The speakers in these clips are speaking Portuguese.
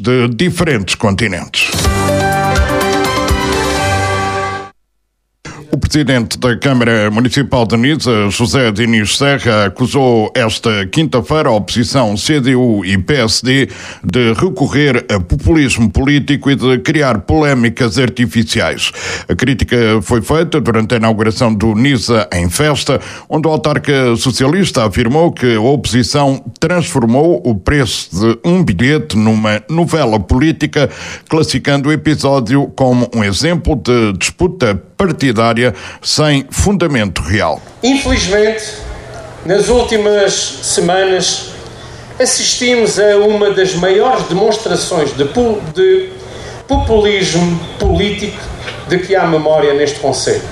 de diferentes continentes. O presidente da Câmara Municipal de Nisa, José Diniz Serra, acusou esta quinta-feira a oposição CDU e PSD de recorrer a populismo político e de criar polémicas artificiais. A crítica foi feita durante a inauguração do Nisa em Festa, onde o autarca socialista afirmou que a oposição transformou o preço de um bilhete numa novela política, classificando o episódio como um exemplo de disputa partidária sem fundamento real. Infelizmente, nas últimas semanas, assistimos a uma das maiores demonstrações de populismo político de que há memória neste concelho.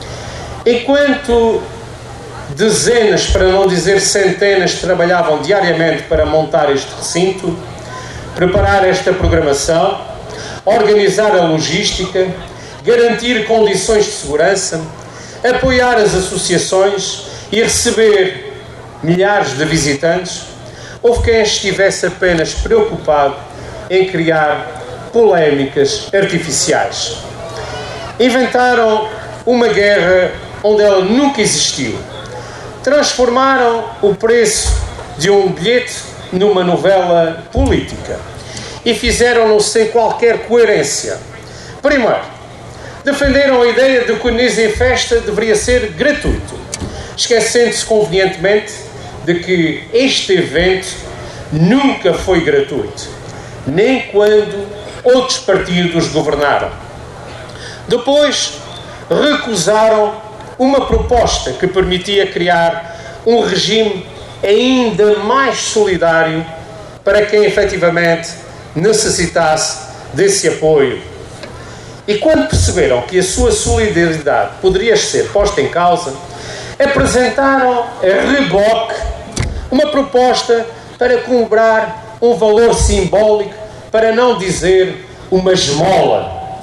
Enquanto dezenas, para não dizer centenas, trabalhavam diariamente para montar este recinto, preparar esta programação, organizar a logística, garantir condições de segurança, apoiar as associações e receber milhares de visitantes, houve quem estivesse apenas preocupado em criar polémicas artificiais. Inventaram uma guerra onde ela nunca existiu. Transformaram o preço de um bilhete numa novela política e fizeram-no sem qualquer coerência. Primeiro, defenderam a ideia de que o Nisa em Festa deveria ser gratuito, esquecendo-se convenientemente de que este evento nunca foi gratuito, nem quando outros partidos governaram. Depois, recusaram uma proposta que permitia criar um regime ainda mais solidário para quem efetivamente necessitasse desse apoio. E quando perceberam que a sua solidariedade poderia ser posta em causa, apresentaram a reboque uma proposta para cobrar um valor simbólico, para não dizer uma esmola.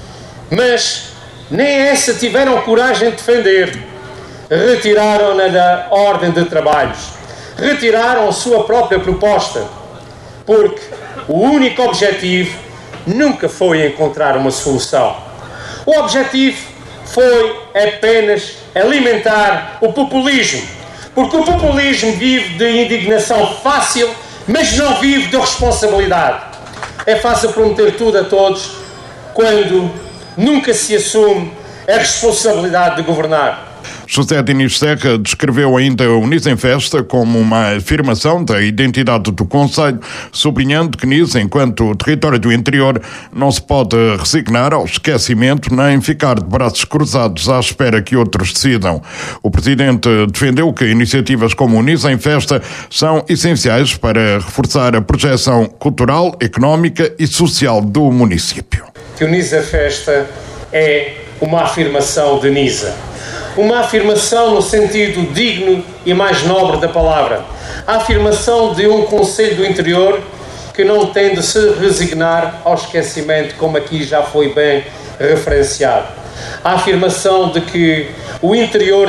Mas nem essa tiveram coragem de defender. Retiraram-na da ordem de trabalhos. Retiraram a sua própria proposta, porque o único objetivo nunca foi encontrar uma solução. O objetivo foi apenas alimentar o populismo, porque o populismo vive de indignação fácil, mas não vive de responsabilidade. É fácil prometer tudo a todos quando nunca se assume a responsabilidade de governar. José Diniz Serra descreveu ainda o Nisa em Festa como uma afirmação da identidade do concelho, sublinhando que Nisa, enquanto território do interior, não se pode resignar ao esquecimento nem ficar de braços cruzados à espera que outros decidam. O presidente defendeu que iniciativas como o Nisa em Festa são essenciais para reforçar a projeção cultural, económica e social do município. Que o Nisa Festa é uma afirmação de Nisa. Uma afirmação no sentido digno e mais nobre da palavra. A afirmação de um concelho do interior que não tem de se resignar ao esquecimento, como aqui já foi bem referenciado. A afirmação de que o interior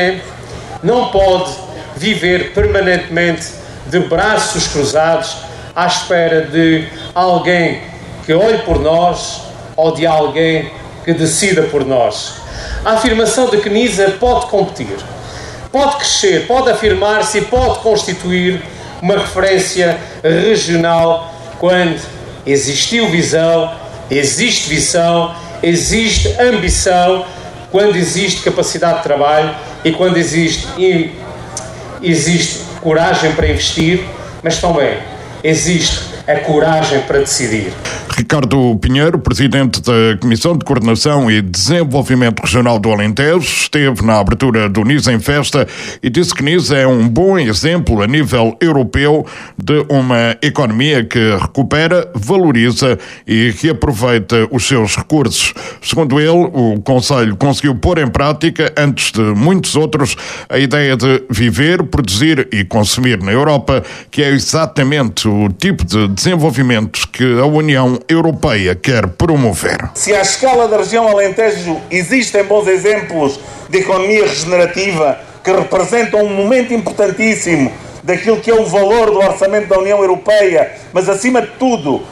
não pode viver permanentemente de braços cruzados à espera de alguém que olhe por nós ou de alguém que decida por nós. A afirmação de que Nisa pode competir, pode crescer, pode afirmar-se e pode constituir uma referência regional quando existe visão, existe ambição, quando existe capacidade de trabalho e quando existe coragem para investir, mas também existe a coragem para decidir. Ricardo Pinheiro, presidente da Comissão de Coordenação e Desenvolvimento Regional do Alentejo, esteve na abertura do Nisa em Festa e disse que Nisa é um bom exemplo a nível europeu de uma economia que recupera, valoriza e reaproveita os seus recursos. Segundo ele, o concelho conseguiu pôr em prática, antes de muitos outros, a ideia de viver, produzir e consumir na Europa, que é exatamente o tipo de desenvolvimento que a União Europeia quer promover. Se à escala da região Alentejo existem bons exemplos de economia regenerativa que representam um momento importantíssimo daquilo que é o valor do orçamento da União Europeia, mas acima de tudo